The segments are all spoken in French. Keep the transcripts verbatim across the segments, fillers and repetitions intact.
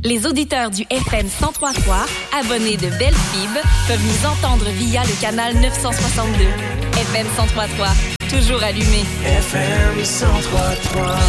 Les auditeurs du F M cent trois virgule trois, abonnés de Belle Fib, peuvent nous entendre via le canal neuf cent soixante-deux. F M cent trois virgule trois, toujours allumé. F M cent trois virgule trois.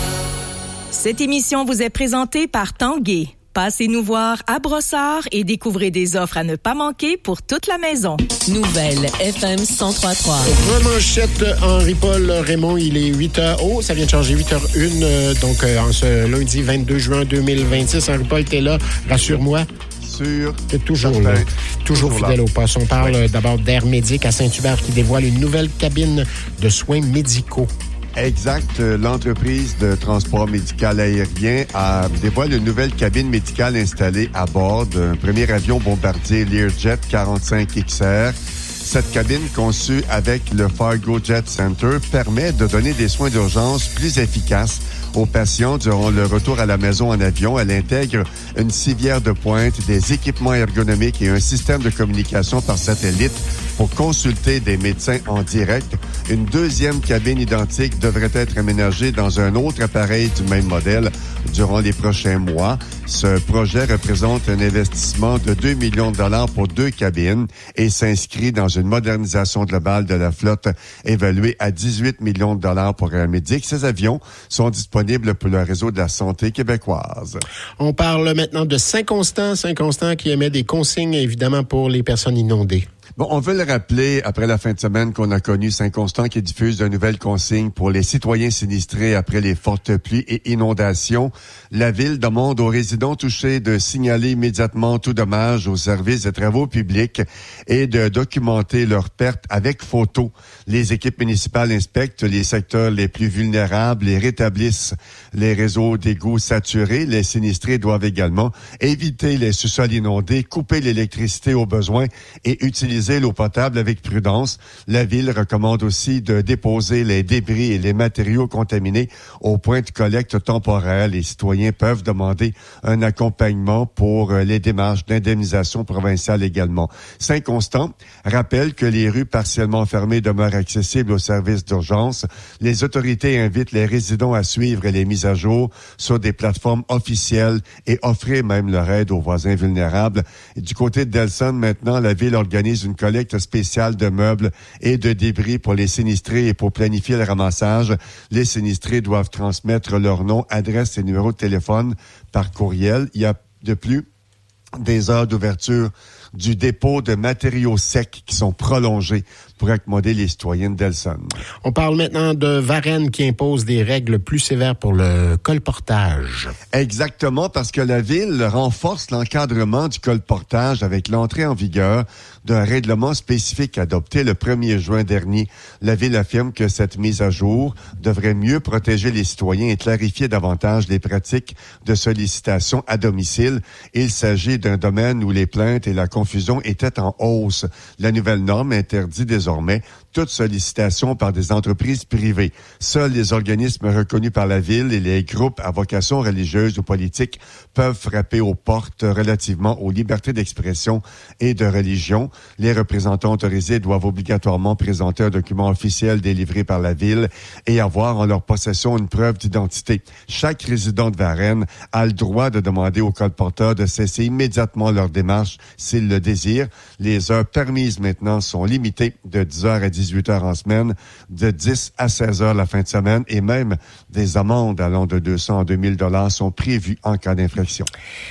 Cette émission vous est présentée par Tanguay. Passez nous voir à Brossard et découvrez des offres à ne pas manquer pour toute la maison. Nouvelle F M cent trois virgule trois. Remanchette Henri-Paul Raymond, il est huit heures. Oh, ça vient de changer, huit heures une. Euh, donc, euh, en ce lundi vingt-deux juin deux mille vingt-six. Henri-Paul, t'es là, rassure-moi. Sûr. T'es toujours là. Toujours, toujours fidèle là. Au poste. On parle oui. d'abord d'Air Médic à Saint-Hubert qui dévoile une nouvelle cabine de soins médicaux. Exact. L'entreprise de transport médical aérien a dévoilé une nouvelle cabine médicale installée à bord d'un premier avion bombardier Learjet quarante-cinq X R. Cette cabine, conçue avec le Fargo Jet Center, permet de donner des soins d'urgence plus efficaces aux patients durant le retour à la maison en avion. Elle intègre une civière de pointe, des équipements ergonomiques et un système de communication par satellite pour consulter des médecins en direct. Une deuxième cabine identique devrait être aménagée dans un autre appareil du même modèle durant les prochains mois. Ce projet représente un investissement de deux millions de dollars pour deux cabines et s'inscrit dans une modernisation globale de la flotte évaluée à dix-huit millions de dollars pour Air Médic. Ces avions sont disponibles pour le réseau de la santé québécoise. On parle maintenant de Saint-Constant. Saint-Constant qui émet des consignes, évidemment, pour les personnes inondées. Bon, on veut le rappeler, après la fin de semaine qu'on a connu, Saint-Constant qui diffuse de nouvelles consignes pour les citoyens sinistrés après les fortes pluies et inondations. La Ville demande aux résidents touchés de signaler immédiatement tout dommage aux services de travaux publics et de documenter leurs pertes avec photo. Les équipes municipales inspectent les secteurs les plus vulnérables et rétablissent les réseaux d'égouts saturés. Les sinistrés doivent également éviter les sous-sols inondés, couper l'électricité au besoin et utiliser l'eau potable avec prudence. La Ville recommande aussi de déposer les débris et les matériaux contaminés au point de collecte temporaire. Les citoyens peuvent demander un accompagnement pour les démarches d'indemnisation provinciale également. Saint-Constant rappelle que les rues partiellement fermées demeurent accessibles aux services d'urgence. Les autorités invitent les résidents à suivre les mises à jour sur des plateformes officielles et offrir même leur aide aux voisins vulnérables. Et du côté de Delson, maintenant, la Ville organise une collecte spéciale de meubles et de débris pour les sinistrés et pour planifier le ramassage. Les sinistrés doivent transmettre leur nom, adresse et numéro de téléphone par courriel. Il y a de plus des heures d'ouverture du dépôt de matériaux secs qui sont prolongés pour accommoder les citoyens de Delson. On parle maintenant de Varennes qui impose des règles plus sévères pour le colportage. Exactement, parce que la Ville renforce l'encadrement du colportage avec l'entrée en vigueur d'un règlement spécifique adopté le premier juin dernier. La Ville affirme que cette mise à jour devrait mieux protéger les citoyens et clarifier davantage les pratiques de sollicitation à domicile. Il s'agit d'un domaine où les plaintes et la confusion étaient en hausse. La nouvelle norme interdit désormais toute sollicitation par des entreprises privées. Seuls les organismes reconnus par la Ville et les groupes à vocation religieuse ou politique peuvent frapper aux portes relativement aux libertés d'expression et de religion. Les représentants autorisés doivent obligatoirement présenter un document officiel délivré par la Ville et avoir en leur possession une preuve d'identité. Chaque résident de Varennes a le droit de demander aux colporteurs de cesser immédiatement leur démarche s'ils le désirent. Les heures permises maintenant sont limitées de dix heures à dix-huit heures en semaine, de dix à seize heures la fin de semaine et même des amendes allant de deux cents à deux mille dollars sont prévues en cas d'infraction.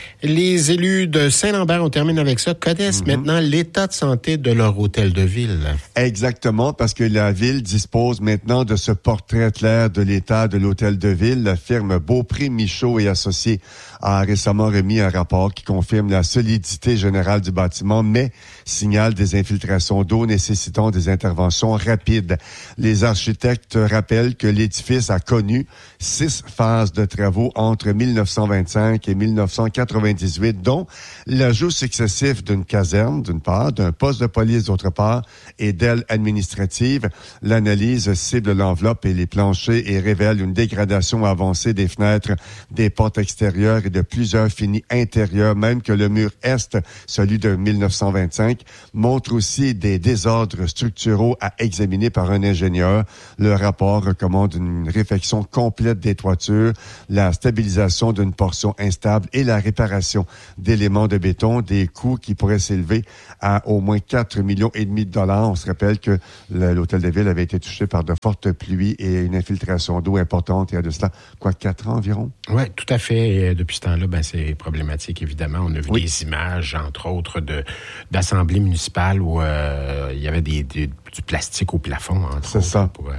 Les élus de Saint-Lambert, on termine avec ça, connaissent mm-hmm. maintenant l'état de santé de leur hôtel de ville. Exactement, parce que la Ville dispose maintenant de ce portrait clair de l'état de l'hôtel de ville. La firme Beaupré, Michaud et Associés a récemment remis un rapport qui confirme la solidité générale du bâtiment, mais signale des infiltrations d'eau nécessitant des interventions rapides. Les architectes rappellent que l'édifice a connu six phases de travaux entre mille neuf cent vingt-cinq et mille neuf cent quatre-vingt-dix-huit, dont l'ajout successif d'une caserne, d'une part, d'un poste de police, d'autre part, et d'ailes administratives. L'analyse cible l'enveloppe et les planchers et révèle une dégradation avancée des fenêtres, des portes extérieures et de plusieurs finis intérieurs, même que le mur est, celui d'un mille neuf cent vingt-cinq montre aussi des désordres structuraux à examiner par un ingénieur. Le rapport recommande une réfection complète des toitures, la stabilisation d'une portion instable et la réparation d'éléments de béton, des coûts qui pourraient s'élever à au moins quatre millions et demi de dollars. On se rappelle que le, l'hôtel de ville avait été touché par de fortes pluies et une infiltration d'eau importante il y a de cela, quoi, quatre ans environ? Oui, tout à fait. Et depuis ce temps-là, ben, c'est problématique, évidemment. On a vu oui. des images, entre autres, de, d'assemblées municipales où euh, il y avait des, des, du plastique au plafond. Entre c'est autres, ça. Pour, euh,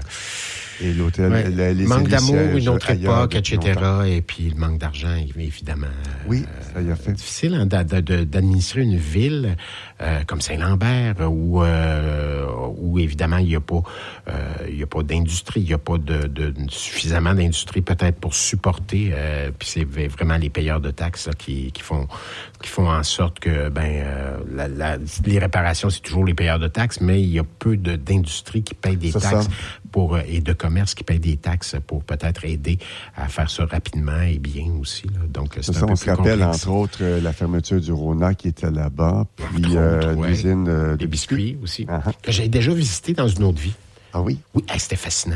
et l'hôtel, ouais, les, les manque d'amour, une autre époque, et cetera. Longtemps. Et puis le manque d'argent, évidemment. Oui, ça y a fait. C'est difficile hein, de, de, d'administrer une ville euh, comme Saint-Lambert où, euh, où évidemment, il n'y a pas, euh, il y a pas d'industrie, il n'y a pas de, de, suffisamment d'industrie peut-être pour supporter. Euh, puis c'est vraiment les payeurs de taxes là, qui, qui font qui font en sorte que ben euh, la, la, les réparations, c'est toujours les payeurs de taxes, mais il y a peu de, d'industrie qui paye des c'est taxes ça. pour et de commerce qui paye des taxes pour peut-être aider à faire ça rapidement et bien aussi. Là. Donc, c'est, c'est un ça, peu on se rappelle, complexe. entre autres, euh, la fermeture du Rona qui était là-bas, puis euh, ouais. l'usine euh, des biscuits, biscuits aussi, uh-huh. que j'ai déjà visité dans une autre vie. Ah oui? Oui, hey, c'était fascinant.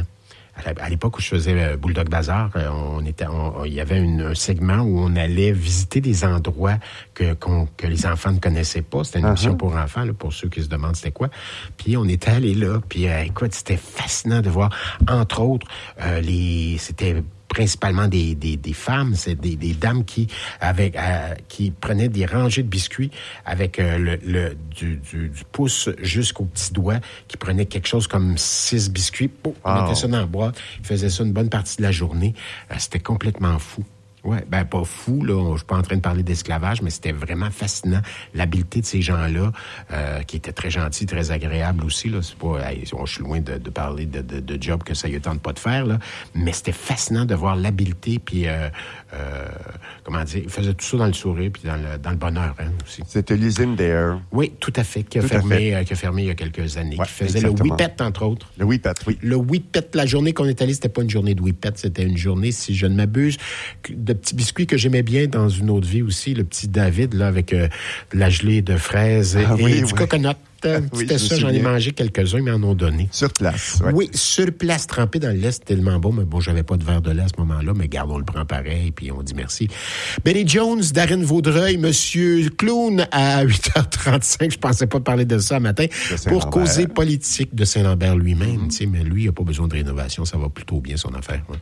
À l'époque où je faisais euh, Bulldog Bazaar, euh, on était, on, il y avait une, un segment où on allait visiter des endroits que, qu'on, que les enfants ne connaissaient pas. C'était une émission uh-huh. pour enfants, là, pour ceux qui se demandent c'était quoi. Puis on était allés là, puis euh, écoute, c'était fascinant de voir, entre autres, euh, les, c'était principalement des, des, des femmes, c'est des, des dames qui avec euh, qui prenaient des rangées de biscuits avec euh, le, le du, du, du pouce jusqu'au petit doigt, qui prenaient quelque chose comme six biscuits, pouf, oh. mettaient ça dans le boîte, ils faisaient ça une bonne partie de la journée. Euh, c'était complètement fou. Ouais, ben pas fou, là. Je suis pas en train de parler d'esclavage, mais c'était vraiment fascinant. L'habileté de ces gens-là, euh, qui étaient très gentils, très agréables aussi, là. C'est pas, hey, je suis loin de, de parler de, de, de job que ça y tente pas de faire, là. Mais c'était fascinant de voir l'habileté, puis, euh, euh, comment dire, ils faisaient tout ça dans le sourire, puis dans le, dans le bonheur, hein, aussi. C'était l'usine d'Air. Oui, tout à fait, qui a tout fermé, euh, qui a fermé il y a quelques années, ouais, qui faisait exactement. le Whippet, entre autres. Le Whippet, oui. Le Whippet, la journée qu'on est allé, c'était pas une journée de Whippet, c'était une journée, si je ne m'abuse, de petits biscuits que j'aimais bien dans une autre vie aussi, le petit David, là, avec euh, de la gelée de fraises et, ah, oui, et du oui. coconut. C'était oui, ça, j'en ai mangé quelques-uns, mais en ont donné. Sur place, ouais. Oui, sur place, trempé dans le lait, c'était tellement bon, mais bon, j'avais pas de verre de lait à ce moment-là, mais garde, on le prend pareil, puis on dit merci. Benny Jones, Darren Vaudreuil, Monsieur Clown, à huit heures trente-cinq, je pensais pas parler de ça matin, pour causer politique de Saint-Lambert lui-même, mm-hmm. tu sais, mais lui, il a pas besoin de rénovation, ça va plutôt bien son affaire. Ouais.